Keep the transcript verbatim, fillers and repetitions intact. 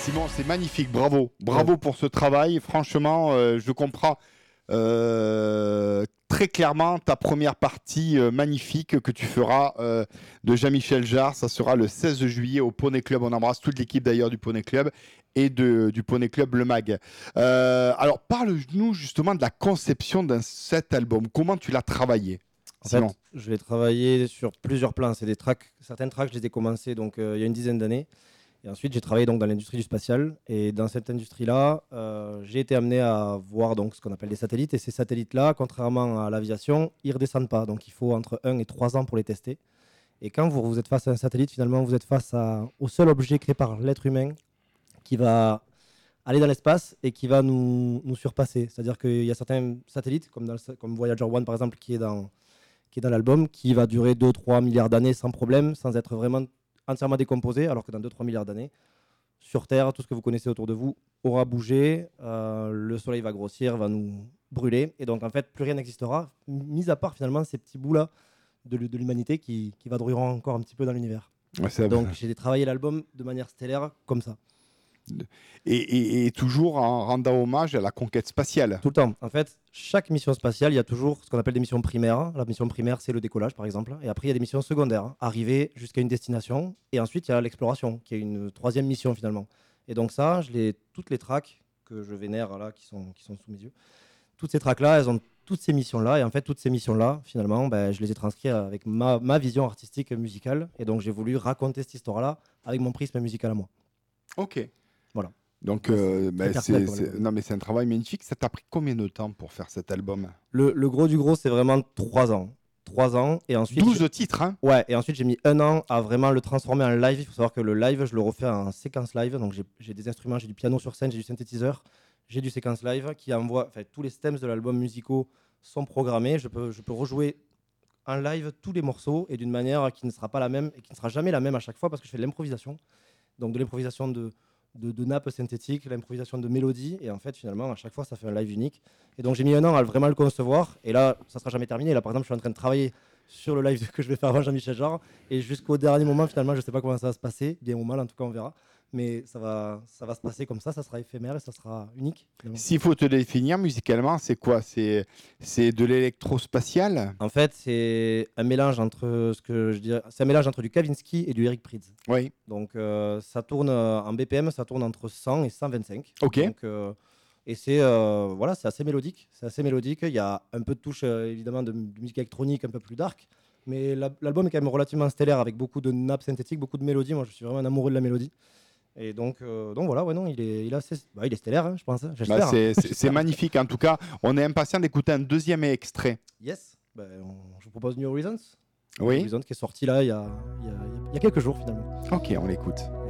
Simon, c'est magnifique, bravo. Bravo ouais. pour ce travail. Franchement, euh, je comprends euh, très clairement ta première partie euh, magnifique que tu feras euh, de Jean-Michel Jarre. Ça sera le seize juillet au Poney Club. On embrasse toute l'équipe d'ailleurs du Poney Club et de, du Poney Club Le Mag. Euh, alors, parle-nous justement de la conception d'un cet album. Comment tu l'as travaillé, En Simon? fait, je l'ai travaillé sur plusieurs plans. C'est des tracks, certaines tracks, je les ai commencés donc, euh, il y a une dizaine d'années. Et ensuite, j'ai travaillé donc, dans l'industrie du spatial. Et dans cette industrie-là, euh, j'ai été amené à voir donc, ce qu'on appelle des satellites. Et ces satellites-là, contrairement à l'aviation, ils ne redescendent pas. Donc, il faut entre un et trois ans pour les tester. Et quand vous, vous êtes face à un satellite, finalement, vous êtes face à, au seul objet créé par l'être humain qui va aller dans l'espace et qui va nous, nous surpasser. C'est-à-dire qu'il y a certains satellites, comme, dans le, comme Voyager un par exemple, qui est dans, qui est dans l'album, qui va durer deux à trois milliards d'années sans problème, sans être vraiment entièrement décomposé, alors que dans deux à trois milliards d'années, sur Terre, tout ce que vous connaissez autour de vous aura bougé, euh, le soleil va grossir, va nous brûler, et donc en fait, plus rien n'existera, mis à part finalement ces petits bouts-là de, de l'humanité qui, qui vadrouilleront encore un petit peu dans l'univers. Ouais, donc j'ai travaillé l'album de manière stellaire, comme ça. Et, et, et toujours en rendant hommage à la conquête spatiale. Tout le temps. En fait, chaque mission spatiale, il y a toujours ce qu'on appelle des missions primaires. La mission primaire, c'est le décollage, par exemple. Et après, il y a des missions secondaires, arriver jusqu'à une destination. Et ensuite, il y a l'exploration, qui est une troisième mission, finalement. Et donc ça, je les, toutes les tracks que je vénère, là, qui sont, qui sont sous mes yeux, toutes ces tracks-là, elles ont toutes ces missions-là. Et en fait, toutes ces missions-là, finalement, ben, je les ai transcrites avec ma, ma vision artistique musicale. Et donc, j'ai voulu raconter cette histoire-là avec mon prisme musical à moi. Ok. Voilà. Donc, euh, bah, c'est, c'est... Non, mais c'est un travail magnifique. Ça t'a pris combien de temps pour faire cet album? le, le gros du gros, c'est vraiment trois ans. trois ans. Et ensuite, douze j'ai... titres, hein? Ouais, et ensuite, j'ai mis un an à vraiment le transformer en live. Il faut savoir que le live, je le refais en séquence live. Donc, j'ai, j'ai des instruments, j'ai du piano sur scène, j'ai du synthétiseur, j'ai du séquence live qui envoie. Enfin, tous les stems de l'album musicaux sont programmés. Je peux, je peux rejouer en live tous les morceaux et d'une manière qui ne sera pas la même et qui ne sera jamais la même à chaque fois parce que je fais de l'improvisation. Donc, de l'improvisation de. De, de nappes synthétiques, l'improvisation de mélodies, et en fait finalement à chaque fois ça fait un live unique. Et donc j'ai mis un an à vraiment le concevoir, et là ça sera jamais terminé. Là par exemple je suis en train de travailler sur le live que je vais faire avant Jean-Michel Jarre, et jusqu'au dernier moment finalement je sais pas comment ça va se passer, bien ou mal en tout cas on verra, mais ça va, ça va se passer comme ça, ça sera éphémère et ça sera unique. Finalement. S'il faut te définir musicalement, c'est quoi? C'est, c'est de l'électro-spatial? En fait, c'est un mélange entre ce que je dirais, c'est un mélange entre du Kavinsky et du Eric Prydz. Oui. Donc euh, ça tourne euh, en B P M, ça tourne entre cent et cent vingt-cinq. Ok. Donc, euh, et c'est euh, voilà, c'est assez mélodique, c'est assez mélodique. Il y a un peu de touche euh, évidemment de, de musique électronique un peu plus dark, mais la, l'album est quand même relativement stellaire avec beaucoup de nappes synthétiques, beaucoup de mélodies. Moi, je suis vraiment un amoureux de la mélodie. Et donc, euh, donc voilà, ouais, non, il est, il est, assez, bah, il est stellaire, hein, je pense. Hein, j'espère. Bah, c'est, c'est, c'est magnifique. En tout cas, on est impatient d'écouter un deuxième extrait. Yes. Ben, on, je vous propose New Horizons. Oui. New Horizons qui est sorti là il y a, il y a, il y a quelques jours finalement. Ok, on l'écoute.